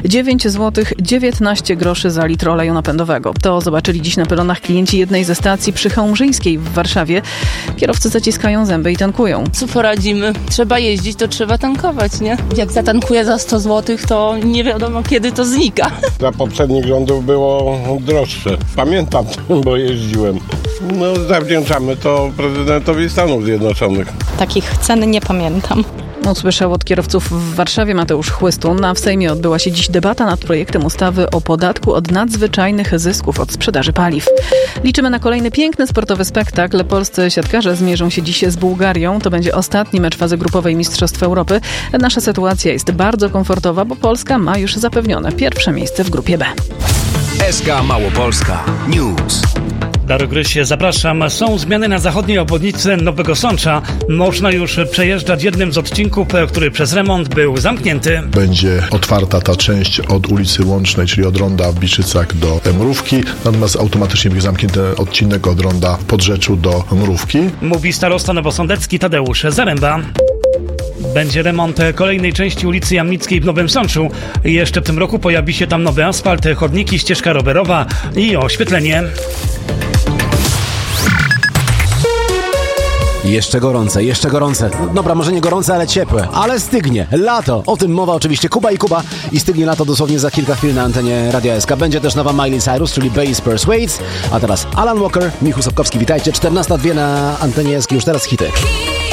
9 zł 19 groszy za litr oleju napędowego. To zobaczyli dziś na pylonach klienci jednej ze stacji przy Chełmżyńskiej w Warszawie. Kierowcy zaciskają zęby i tankują. Co poradzimy? Trzeba jeździć, to trzeba tankować, nie? Jak zatankuję za 100 zł, to nie wiadomo kiedy to znika. Za poprzednich rządów było droższe. Pamiętam, bo jeździłem. Zawdzięczamy to prezydentowi Stanów Zjednoczonych. Takich cen nie pamiętam. Usłyszał od kierowców w Warszawie Mateusz Chłystun. A w Sejmie odbyła się dziś debata nad projektem ustawy o podatku od nadzwyczajnych zysków od sprzedaży paliw. Liczymy na kolejny piękny sportowy spektakl. Polscy siatkarze zmierzą się dziś z Bułgarią. To będzie ostatni mecz fazy grupowej Mistrzostw Europy. Nasza sytuacja jest bardzo komfortowa, bo Polska ma już zapewnione pierwsze miejsce w grupie B. SK Małopolska News. Daro Grysie, zapraszam. Są zmiany na zachodniej obwodnicy Nowego Sącza. Można już przejeżdżać jednym z odcinków, który przez remont był zamknięty. Będzie otwarta ta część od ulicy Łącznej, czyli od ronda w Biszycach do Mrówki. Natomiast automatycznie będzie zamknięty odcinek od ronda w Podrzeczu do Mrówki. Mówi starosta nowosądecki Tadeusz Zaręba. Będzie remont kolejnej części ulicy Jamnickiej w Nowym Sączu. Jeszcze w tym roku pojawi się tam nowy asfalt, chodniki, ścieżka rowerowa i oświetlenie. Jeszcze gorące. Dobra, może nie gorące, ale ciepłe. Ale stygnie. Lato. O tym mowa oczywiście. Kuba i stygnie lato dosłownie za kilka chwil na antenie Radia SK. Będzie też nowa Miley Cyrus, czyli Bass Persuades. A teraz Alan Walker, Michał Sapkowski. Witajcie. 14:02 na antenie SK. Już teraz hity.